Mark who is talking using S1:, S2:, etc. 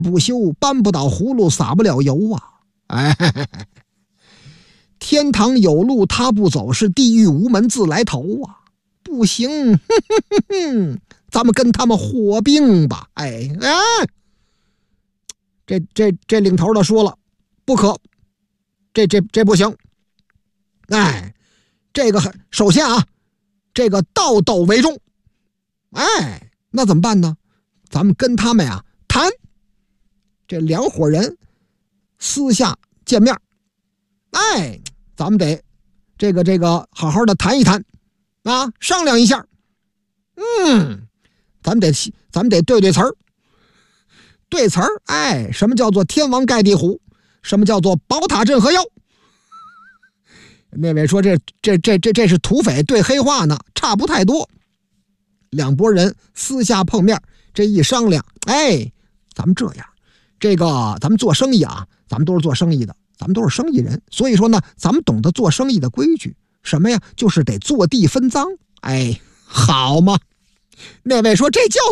S1: 不修，搬不倒葫芦撒不了油啊！哎，天堂有路他不走，是地狱无门自来投啊！不行，咱们跟他们火并吧！哎，这领头的说了，不可，这不行。哎，这个首先啊，这个道斗为重。哎，那怎么办呢？咱们跟他们呀谈，这两伙人私下见面，哎，咱们得这个好好的谈一谈啊，商量一下。咱们得对词儿。对词儿，哎，什么叫做天王盖地虎？什么叫做宝塔镇河妖？那位说这是土匪对黑话呢，差不太多。两拨人私下碰面，这一商量，哎，咱们这样，这个咱们做生意啊，咱们都是做生意的，咱们都是生意人，所以说呢，咱们懂得做生意的规矩，什么呀？就是得坐地分赃。哎，好嘛。那位说这叫